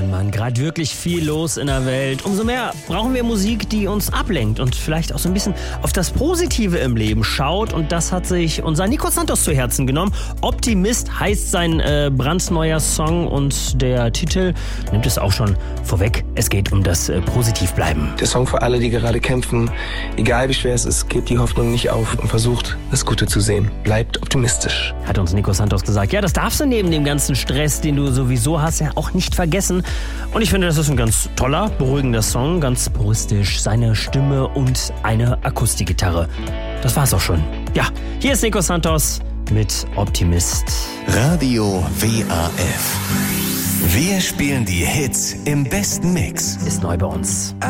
Mann, gerade wirklich viel los in der Welt. Umso mehr brauchen wir Musik, die uns ablenkt und vielleicht auch so ein bisschen auf das Positive im Leben schaut. Und das hat sich unser Nico Santos zu Herzen genommen. Optimist heißt sein brandneuer Song und der Titel nimmt es auch schon vorweg. Es geht um das Positivbleiben. Der Song für alle, die gerade kämpfen. Egal wie schwer es ist, gebt die Hoffnung nicht auf und versucht, das Gute zu sehen. Bleibt optimistisch. Hat uns Nico Santos gesagt. Ja, das darfst du neben dem ganzen Stress, den du sowieso hast, ja auch nicht vergessen. Und ich finde, das ist ein ganz toller, beruhigender Song. Ganz puristisch, seine Stimme und eine Akustikgitarre. Das war's auch schon. Ja, hier ist Nico Santos mit Optimist. Radio WAF. Wir spielen die Hits im besten Mix. Ist neu bei uns.